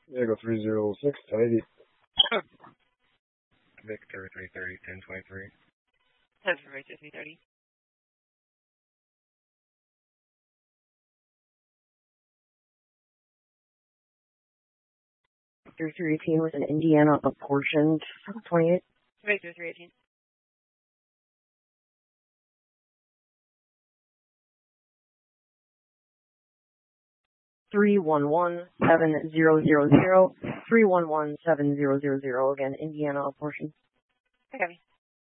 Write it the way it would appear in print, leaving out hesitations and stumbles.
Diego 306, 1080. Victor 330, 1023. 10 for Victor 330. Victor 318 with an Indiana apportioned 28. Victor 318. Three 311-7000. 311-7000. Again, Indiana apportioned. I got me.